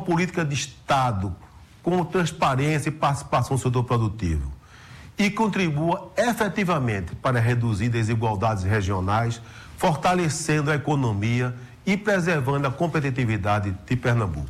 política de Estado com transparência e participação do setor produtivo e contribua efetivamente para reduzir desigualdades regionais, fortalecendo a economia e preservando a competitividade de Pernambuco.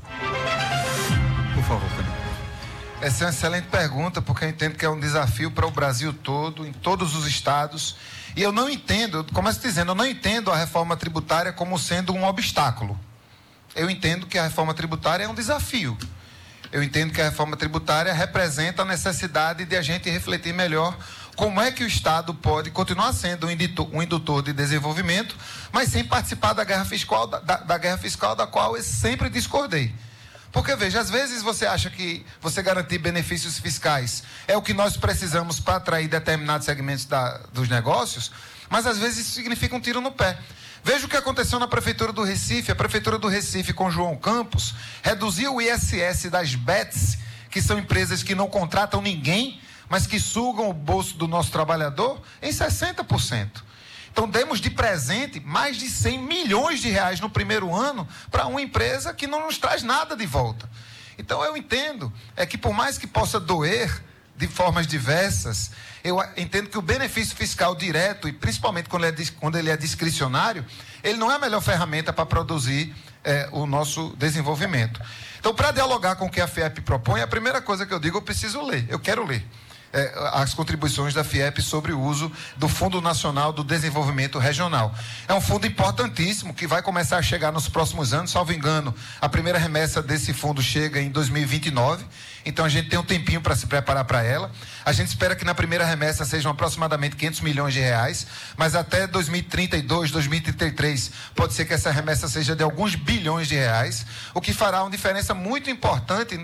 Por favor, Fernando. Essa é uma excelente pergunta, porque eu entendo que é um desafio para o Brasil todo, em todos os estados. E eu não entendo, começo dizendo, eu não entendo a reforma tributária como sendo um obstáculo. Eu entendo que a reforma tributária é um desafio. Eu entendo que a reforma tributária representa a necessidade de a gente refletir melhor como é que o Estado pode continuar sendo um indutor de desenvolvimento, mas sem participar da guerra fiscal, da guerra fiscal da qual eu sempre discordei. Porque, veja, às vezes você acha que você garantir benefícios fiscais é o que nós precisamos para atrair determinados segmentos dos negócios, mas às vezes isso significa um tiro no pé. Veja o que aconteceu na Prefeitura do Recife. A Prefeitura do Recife, com João Campos, reduziu o ISS das BETs, que são empresas que não contratam ninguém, mas que sugam o bolso do nosso trabalhador, em 60%. Então, demos de presente mais de 100 milhões de reais no primeiro ano para uma empresa que não nos traz nada de volta. Então, eu entendo que por mais que possa doer de formas diversas, eu entendo que o benefício fiscal direto, e principalmente quando ele é discricionário, ele não é a melhor ferramenta para produzir o nosso desenvolvimento. Então, para dialogar com o que a FIEP propõe, a primeira coisa que eu digo, eu preciso ler, eu quero ler as contribuições da FIEP sobre o uso do Fundo Nacional do Desenvolvimento Regional. É um fundo importantíssimo que vai começar a chegar nos próximos anos, salvo engano, a primeira remessa desse fundo chega em 2029, então a gente tem um tempinho para se preparar para ela. A gente espera que na primeira remessa sejam aproximadamente 500 milhões de reais, mas até 2032, 2033, pode ser que essa remessa seja de alguns bilhões de reais, o que fará uma diferença muito importante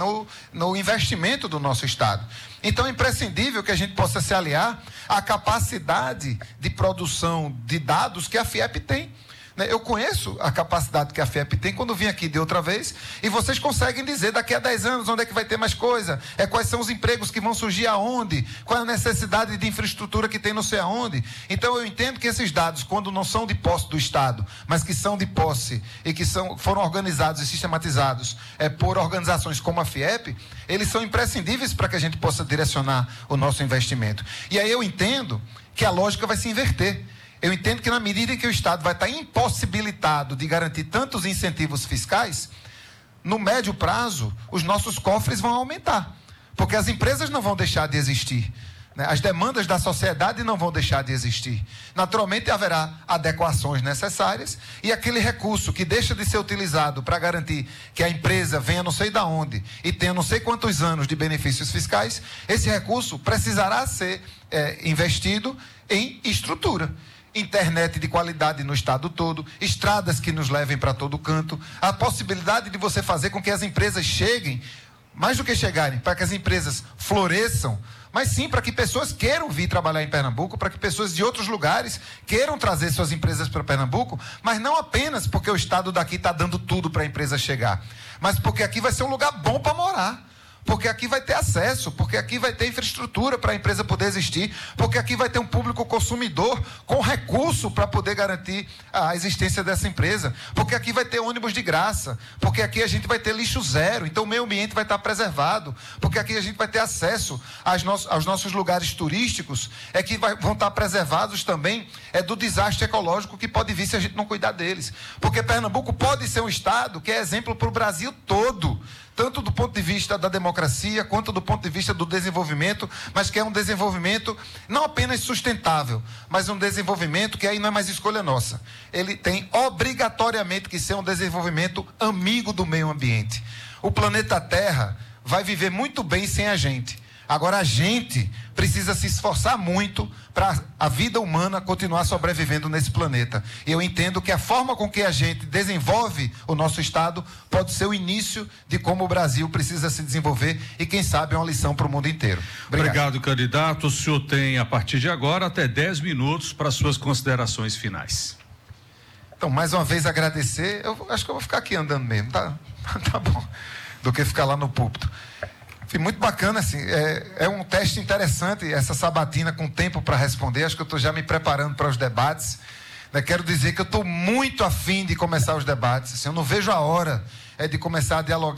no investimento do nosso Estado. Então é imprescindível que a gente possa se aliar à capacidade de produção de dados que a FIEP tem. Eu conheço a capacidade que a FIEP tem quando vim aqui de outra vez, e vocês conseguem dizer daqui a 10 anos onde é que vai ter mais coisa, quais são os empregos que vão surgir aonde, qual é a necessidade de infraestrutura que tem não sei aonde. Então eu entendo que esses dados, quando não são de posse do Estado, mas que são de posse e que foram organizados e sistematizados por organizações como a FIEP, eles são imprescindíveis para que a gente possa direcionar o nosso investimento. E aí eu entendo que a lógica vai se inverter. Eu entendo que na medida em que o Estado vai estar impossibilitado de garantir tantos incentivos fiscais, no médio prazo, os nossos cofres vão aumentar, porque as empresas não vão deixar de existir, né? As demandas da sociedade não vão deixar de existir. Naturalmente haverá adequações necessárias e aquele recurso que deixa de ser utilizado para garantir que a empresa venha não sei de onde e tenha não sei quantos anos de benefícios fiscais, esse recurso precisará ser investido em estrutura. Internet de qualidade no estado todo, estradas que nos levem para todo canto, a possibilidade de você fazer com que as empresas cheguem, mais do que chegarem, para que as empresas floresçam, mas sim para que pessoas queiram vir trabalhar em Pernambuco, para que pessoas de outros lugares queiram trazer suas empresas para Pernambuco, mas não apenas porque o estado daqui está dando tudo para a empresa chegar, mas porque aqui vai ser um lugar bom para morar. Porque aqui vai ter acesso, porque aqui vai ter infraestrutura para a empresa poder existir, porque aqui vai ter um público consumidor com recurso para poder garantir a existência dessa empresa, porque aqui vai ter ônibus de graça, porque aqui a gente vai ter lixo zero, então o meio ambiente vai estar preservado, porque aqui a gente vai ter acesso aos nossos lugares turísticos, que vão estar preservados também do desastre ecológico que pode vir se a gente não cuidar deles. Porque Pernambuco pode ser um estado que é exemplo para o Brasil todo, tanto do ponto de vista da democracia, quanto do ponto de vista do desenvolvimento, mas que é um desenvolvimento não apenas sustentável, mas um desenvolvimento que aí não é mais escolha nossa. Ele tem obrigatoriamente que ser um desenvolvimento amigo do meio ambiente. O planeta Terra vai viver muito bem sem a gente. Agora a gente precisa se esforçar muito para a vida humana continuar sobrevivendo nesse planeta. E eu entendo que a forma com que a gente desenvolve o nosso Estado pode ser o início de como o Brasil precisa se desenvolver e quem sabe é uma lição para o mundo inteiro. Obrigado, candidato. O senhor tem a partir de agora até 10 minutos para suas considerações finais. Então, mais uma vez agradecer. Eu acho que eu vou ficar aqui andando mesmo, tá bom, do que ficar lá no púlpito. Muito bacana, assim, é um teste interessante essa sabatina com tempo para responder. Acho que eu estou já me preparando para os debates, né? Quero dizer que eu estou muito afim de começar os debates, assim, eu não vejo a hora de começar a dialogar